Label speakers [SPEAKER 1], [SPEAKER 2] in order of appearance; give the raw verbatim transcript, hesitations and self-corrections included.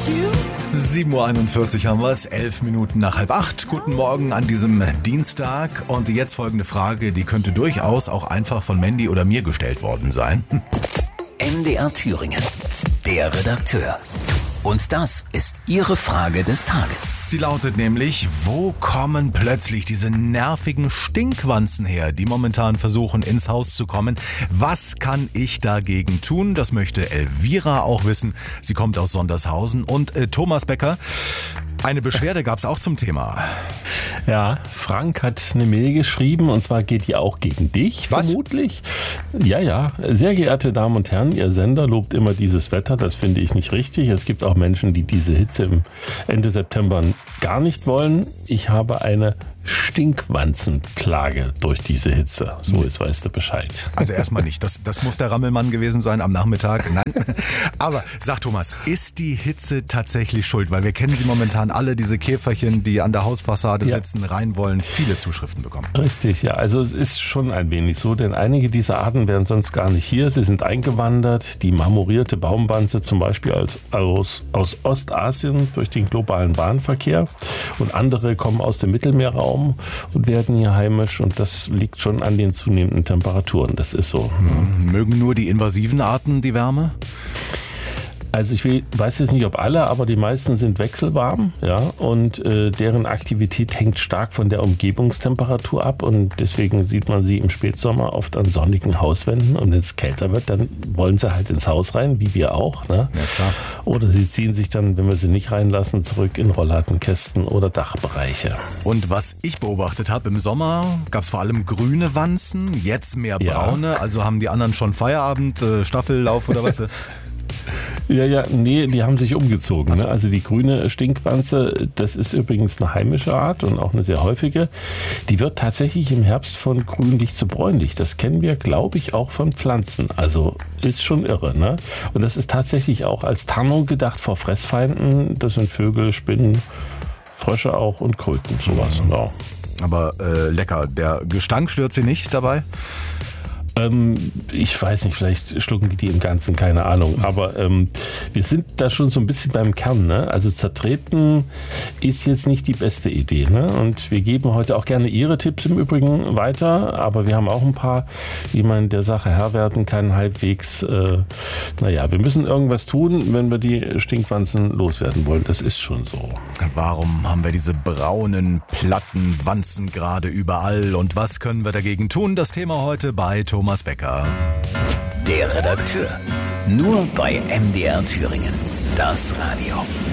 [SPEAKER 1] sieben Uhr einundvierzig haben wir es, elf Minuten nach halb acht. Guten Morgen an diesem Dienstag. Und die jetzt folgende Frage, die könnte durchaus auch einfach von Mandy oder mir gestellt worden sein.
[SPEAKER 2] M D R Thüringen, der Redakteur. Und das ist Ihre Frage des Tages.
[SPEAKER 1] Sie lautet nämlich, wo kommen plötzlich diese nervigen Stinkwanzen her, die momentan versuchen, ins Haus zu kommen? Was kann ich dagegen tun? Das möchte Elvira auch wissen. Sie kommt aus Sondershausen. Und äh, Thomas Becker, eine Beschwerde gab es auch zum Thema.
[SPEAKER 3] Ja, Frank hat eine Mail geschrieben und zwar geht die auch gegen dich,
[SPEAKER 1] Was?
[SPEAKER 3] vermutlich. Ja, ja. Sehr geehrte Damen und Herren, Ihr Sender lobt immer dieses Wetter. Das finde ich nicht richtig. Es gibt auch Menschen, die diese Hitze im Ende September gar nicht wollen. Ich habe eine Stinkwanzenplage durch diese Hitze. So, jetzt weißt du Bescheid.
[SPEAKER 1] Also erstmal nicht. Das, das muss der Rammelmann gewesen sein am Nachmittag. Nein. Aber sag Thomas, ist die Hitze tatsächlich schuld? Weil wir kennen sie momentan alle, diese Käferchen, die an der Hausfassade
[SPEAKER 3] Ja.
[SPEAKER 1] sitzen, rein wollen, viele Zuschriften bekommen.
[SPEAKER 3] Richtig, ja. Also es ist schon ein wenig so, denn einige dieser Arten wären sonst gar nicht hier. Sie sind eingewandert. Die marmorierte Baumwanze zum Beispiel als, aus, aus Ostasien durch den globalen Bahnverkehr. Und andere kommen aus dem Mittelmeerraum und werden hier heimisch. Und das liegt schon an den zunehmenden Temperaturen. Das ist so.
[SPEAKER 1] Mögen nur die invasiven Arten die Wärme?
[SPEAKER 3] Also ich will, weiß jetzt nicht, ob alle, aber die meisten sind wechselwarm, ja, und äh, deren Aktivität hängt stark von der Umgebungstemperatur ab und deswegen sieht man sie im Spätsommer oft an sonnigen Hauswänden und wenn es kälter wird, dann wollen sie halt ins Haus rein, wie wir auch, ne?
[SPEAKER 1] Ja, klar.
[SPEAKER 3] Oder sie ziehen sich dann, wenn wir sie nicht reinlassen, zurück in Rollladenkästen oder Dachbereiche.
[SPEAKER 1] Und was ich beobachtet habe, im Sommer gab es vor allem grüne Wanzen, jetzt mehr
[SPEAKER 3] Ja.
[SPEAKER 1] braune, also haben die anderen schon Feierabend, äh, Staffellauf oder was?
[SPEAKER 3] Ja, ja, nee, die haben sich umgezogen. Ne? Also die grüne Stinkwanze, das ist übrigens eine heimische Art und auch eine sehr häufige. Die wird tatsächlich im Herbst von grünlich zu bräunlich. Das kennen wir, glaube ich, auch von Pflanzen. Also ist schon irre. Ne? Und das ist tatsächlich auch als Tarnung gedacht vor Fressfeinden. Das sind Vögel, Spinnen, Frösche auch und Kröten, sowas. Ja.
[SPEAKER 1] Aber äh, lecker, der Gestank stört sie nicht dabei?
[SPEAKER 3] Ähm, ich weiß nicht, vielleicht schlucken die die im Ganzen, keine Ahnung. Aber ähm, wir sind da schon so ein bisschen beim Kern. Ne? Also zertreten ist jetzt nicht die beste Idee. Ne? Und wir geben heute auch gerne Ihre Tipps im Übrigen weiter. Aber wir haben auch ein paar, wie man der Sache Herr werden kann, halbwegs. Äh, naja, wir müssen irgendwas tun, wenn wir die Stinkwanzen loswerden wollen. Das ist schon so.
[SPEAKER 1] Warum haben wir diese braunen, platten Wanzen gerade überall? Und was können wir dagegen tun? Das Thema heute bei Thomas Becker.
[SPEAKER 2] Der Redakteur. Nur bei M D R Thüringen. Das Radio.